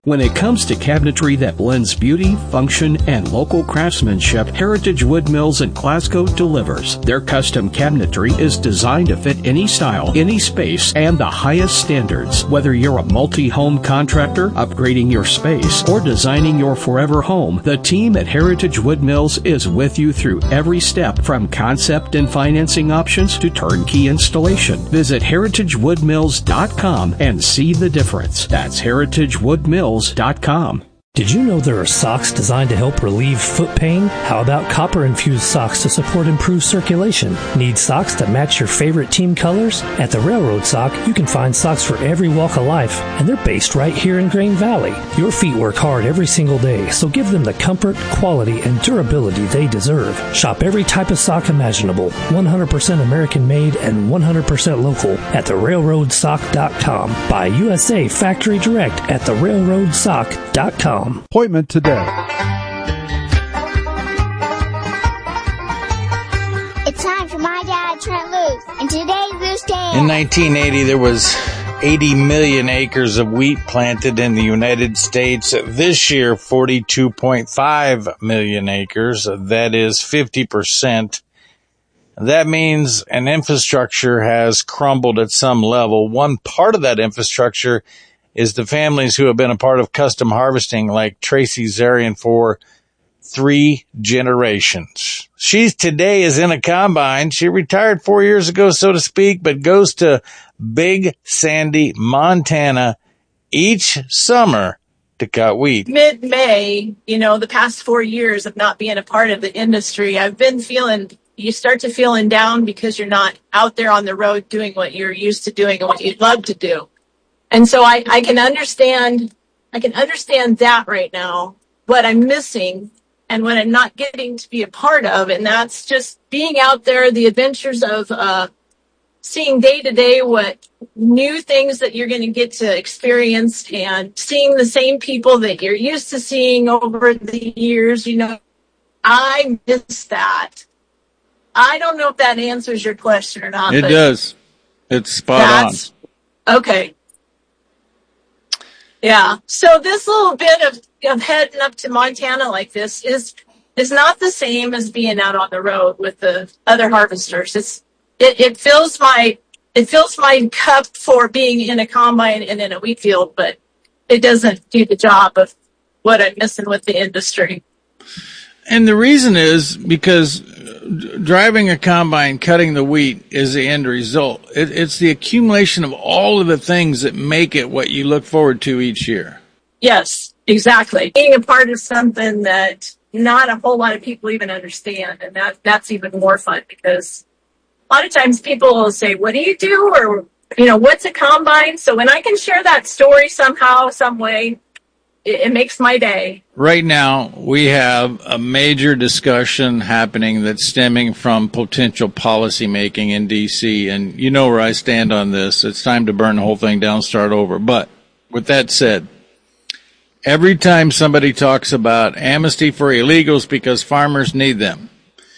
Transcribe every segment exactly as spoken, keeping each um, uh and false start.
When it comes to cabinetry that blends beauty, function, and local craftsmanship, Heritage Wood Mills in Glasgow delivers. Their custom cabinetry is designed to fit any style, any space, and the highest standards. Whether you're a multi-home contractor, upgrading your space, or designing your forever home, the team at Heritage Wood Mills is with you through every step, from concept and financing options to turnkey installation. Visit heritage wood mills dot com and see the difference. That's heritage wood mills dot com. Did you know there are socks designed to help relieve foot pain? How about copper-infused socks to support improved circulation? Need socks to match your favorite team colors? At the Railroad Sock, you can find socks for every walk of life, and they're based right here in Grain Valley. Your feet work hard every single day, so give them the comfort, quality, and durability they deserve. Shop every type of sock imaginable, one hundred percent American-made and one hundred percent local at the railroad sock dot com. Buy U S A Factory Direct at the railroad sock dot com. Appointment today. It's time for My Dad, Trent Loos, and today's Loose Day. In nineteen eighty, there was eighty million acres of wheat planted in the United States. This year, forty-two point five million acres. That is fifty percent. That means an infrastructure has crumbled at some level. One part of that infrastructure is the families who have been a part of custom harvesting, like Tracy Zarian, for three generations. She today is in a combine. She retired four years ago, so to speak, but goes to Big Sandy, Montana each summer to cut wheat. Mid-May, you know, the past four years of not being a part of the industry, I've been feeling, you start to feeling down because you're not out there on the road doing what you're used to doing and what you'd love to do. And so I, I can understand, I can understand that right now, what I'm missing and what I'm not getting to be a part of. And that's just being out there, the adventures of, uh, seeing day to day what new things that you're going to get to experience, and seeing the same people that you're used to seeing over the years. You know, I miss that. I don't know if that answers your question or not. It does. It's spot on. Okay. Yeah. So this little bit of, of heading up to Montana like this is is not the same as being out on the road with the other harvesters. It's it, it fills my it fills my cup for being in a combine and in a wheat field, but it doesn't do the job of what I'm missing with the industry. And the reason is because driving a combine, cutting the wheat is the end result. It, it's the accumulation of all of the things that make it what you look forward to each year. Yes, exactly. Being a part of something that not a whole lot of people even understand, and that that's even more fun, because a lot of times people will say, what do you do? Or, you know, what's a combine? So when I can share that story somehow, some way, it makes my day. Right now, we have a major discussion happening that's stemming from potential policy making in D C, and you know where I stand on this. It's time to burn the whole thing down, start over. But with that said, every time somebody talks about amnesty for illegals because farmers need them,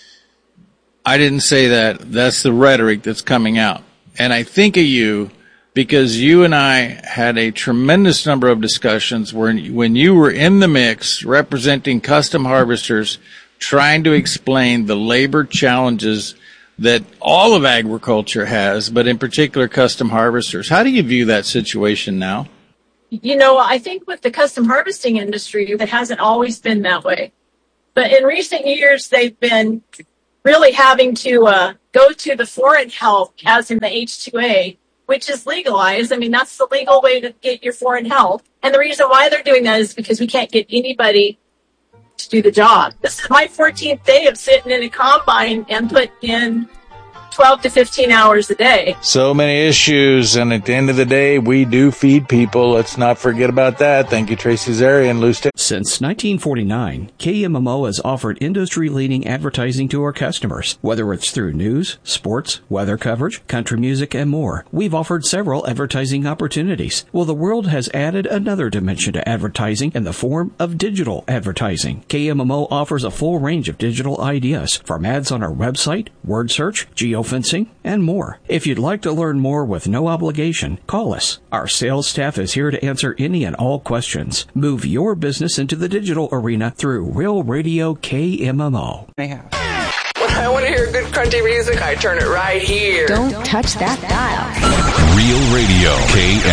I didn't say that. That's the rhetoric that's coming out. And I think of you because you and I had a tremendous number of discussions where, when you were in the mix representing custom harvesters, trying to explain the labor challenges that all of agriculture has, but in particular custom harvesters. How do you view that situation now? You know, I think with the custom harvesting industry, it hasn't always been that way. But in recent years, they've been really having to uh, go to the foreign help, as in the H two A, which is legalized. I mean, that's the legal way to get your foreign help. And the reason why they're doing that is because we can't get anybody to do the job. This is my fourteenth day of sitting in a combine and putting in twelve to fifteen hours a day. So many issues, and at the end of the day, we do feed people. Let's not forget about that. Thank you, Tracy Zarian. Loose Day. Since nineteen forty-nine, K M M O has offered industry-leading advertising to our customers. Whether it's through news, sports, weather coverage, country music, and more, we've offered several advertising opportunities. Well, the world has added another dimension to advertising in the form of digital advertising. K M M O offers a full range of digital ideas, from ads on our website, word search, geo geofencing, and more. If you'd like to learn more with no obligation, call us. Our sales staff is here to answer any and all questions. Move your business into the digital arena through Real Radio K M M O. When I want to hear good country music, I turn it right here. Don't touch that dial. Real Radio K M M O.